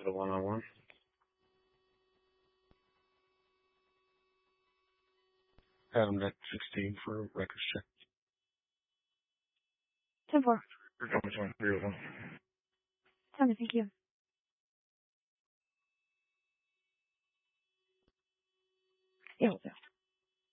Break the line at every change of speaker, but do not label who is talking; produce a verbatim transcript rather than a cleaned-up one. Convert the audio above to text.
to the one-on-one. Adam, that's sixteen for records check.
ten four.
You're coming to three oh one.
Tony, thank you. Yeah,